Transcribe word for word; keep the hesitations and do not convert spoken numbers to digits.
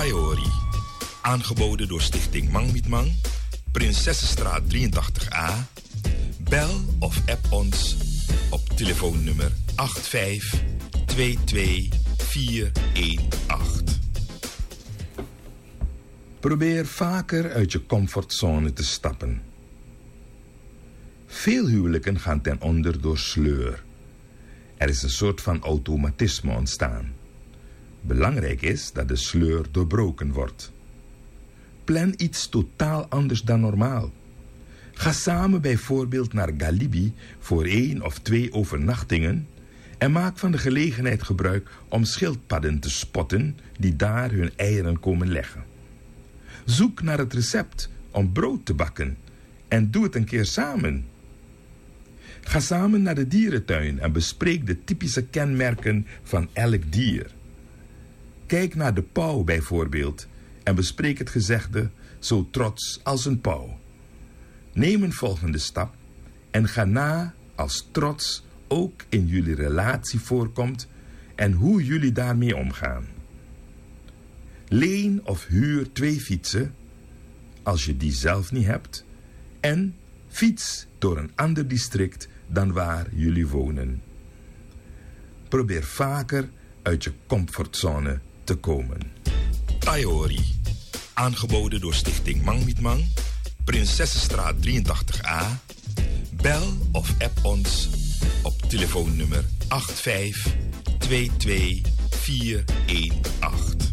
Taiori. Aangeboden door Stichting Mang Mit Mang, Prinsessenstraat drieëntachtig A. Bel of app ons op telefoonnummer acht vijf twee twee vier een acht. Probeer vaker uit je comfortzone te stappen. Veel huwelijken gaan ten onder door sleur. Er is een soort van automatisme ontstaan. Belangrijk is dat de sleur doorbroken wordt. Plan iets totaal anders dan normaal. Ga samen bijvoorbeeld naar Galibi voor één of twee overnachtingen en maak van de gelegenheid gebruik om schildpadden te spotten die daar hun eieren komen leggen. Zoek naar het recept om brood te bakken en doe het een keer samen. Ga samen naar de dierentuin en bespreek de typische kenmerken van elk dier. Kijk naar de pauw bijvoorbeeld en bespreek het gezegde zo trots als een pauw. Neem een volgende stap en ga na als trots ook in jullie relatie voorkomt en hoe jullie daarmee omgaan. Leen of huur twee fietsen, als je die zelf niet hebt, en fiets door een ander district dan waar jullie wonen. Probeer vaker uit je comfortzone te komen. Taiori. Aangeboden door Stichting Mang Mit Mang, Prinsessenstraat drieëntachtig A. Bel of app ons op telefoonnummer acht vijf twee twee vier een acht.